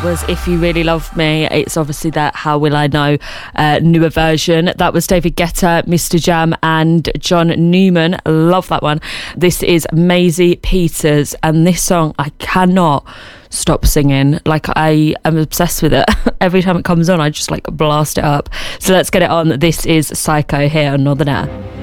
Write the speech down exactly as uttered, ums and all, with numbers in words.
That was If You Really Love Me. It's obviously that How Will I Know uh, newer version. That was David Guetta, Mister Jam and John Newman. Love that one. This is Maisie Peters, and this song I cannot stop singing. Like, I am obsessed with it. Every time it comes on, I just like blast it up. So let's get it on. This is Psycho here on Northern Air.